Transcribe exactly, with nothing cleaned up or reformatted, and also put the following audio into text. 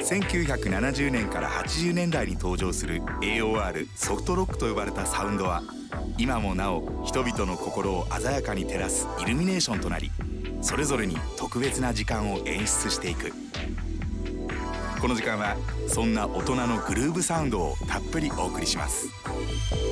せんきゅうひゃくななじゅうねんからはちじゅうねんだいに登場する エーオーアール ソフトロックと呼ばれたサウンドは、今もなお人々の心を鮮やかに照らすイルミネーションとなり、それぞれに特別な時間を演出していく。この時間はそんな大人のグルーヴサウンドをたっぷりお送りします。